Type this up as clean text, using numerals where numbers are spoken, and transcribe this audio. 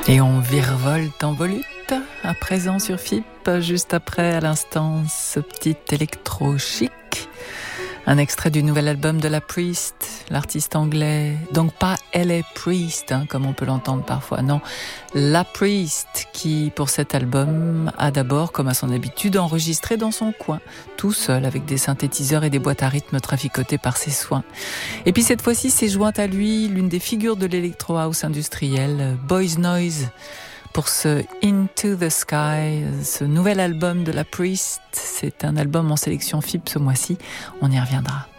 Et on virevolte en volute, à présent sur FIP, juste après, à l'instant, ce petit électro chic. Un extrait du nouvel album de La Priest, l'artiste anglais. Donc pas L.A. Priest, comme on peut l'entendre parfois. Non, La Priest, qui pour cet album a d'abord, comme à son habitude, enregistré dans son coin, tout seul, avec des synthétiseurs et des boîtes à rythme traficotées par ses soins. Et puis cette fois-ci, s'est jointe à lui l'une des figures de l'électro house industriel, Boys Noise, pour ce Into the Sky, ce nouvel album de La Priest. C'est un album en sélection FIP ce mois-ci. On y reviendra.